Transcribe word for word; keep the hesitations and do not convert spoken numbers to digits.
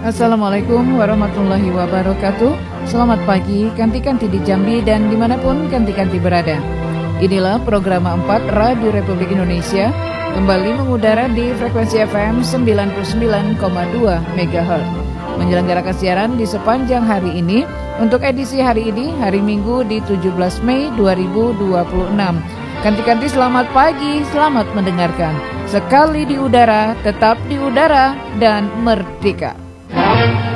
Assalamualaikum warahmatullahi wabarakatuh. Selamat pagi, kanti-kanti di Jambi dan dimanapun kanti-kanti berada. Inilah program empat Radio Republik Indonesia, kembali mengudara di frekuensi F M sembilan puluh sembilan koma dua megahertz. Menyelenggarakan siaran di sepanjang hari ini untuk edisi hari ini, hari Minggu di tujuh belas Mei dua ribu dua puluh enam. Kanti-kanti selamat pagi, selamat mendengarkan. Sekali di udara, tetap di udara dan merdeka.